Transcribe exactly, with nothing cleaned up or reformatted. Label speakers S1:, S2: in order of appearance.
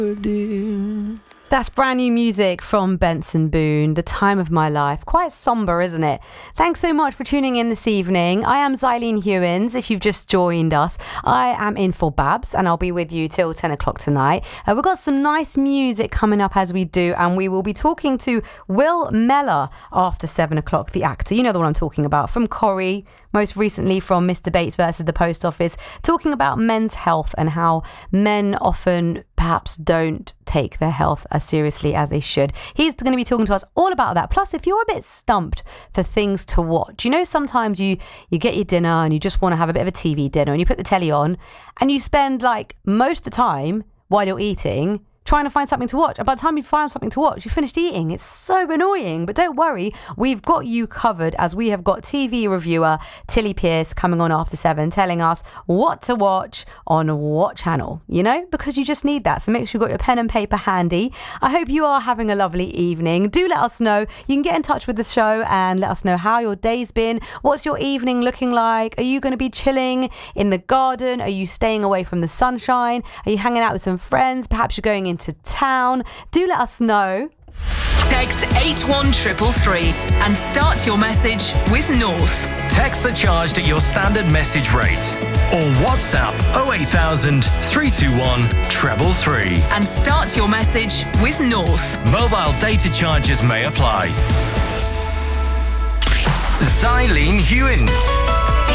S1: That's brand new music from Benson Boone, The Time of My Life. Quite somber, isn't it? Thanks so much for tuning in this evening. I am Xylene Hewins. If you've just joined us, I am in for Babs and I'll be with you till ten o'clock tonight. Uh, we've got some nice music coming up as we do, and we will be talking to Will Mellor after seven o'clock, the actor. You know the one I'm talking about, from Corrie, most recently from Mister Bates versus the Post Office, talking about men's health and how men often perhaps don't take their health as seriously as they should. He's going to be talking to us all about that. Plus, if you're a bit stumped for things to watch, you know, sometimes you, you get your dinner and you just want to have a bit of a T V dinner and you put the telly on and you spend like most of the time while you're eating trying to find something to watch. And by the time you find something to watch, you finished eating. It's so annoying. But don't worry, we've got you covered, as we have got T V reviewer Tilly Pierce coming on after seven, telling us what to watch on what channel, you know, because you just need that. So make sure you've got your pen and paper handy. I hope you are having a lovely evening. Do let us know. You can get in touch with the show and let us know how your day's been. What's your evening looking like? Are you going to be chilling in the garden? Are you staying away from the sunshine? Are you hanging out with some friends? Perhaps you're going into town. Do let us know.
S2: Text eight one three three three and start your message with North.
S3: Texts are charged at your standard message rate. Or WhatsApp oh eight thousand, three two one, three three three.
S2: And start your message with North.
S3: Mobile data charges may apply. Xylene Hewins.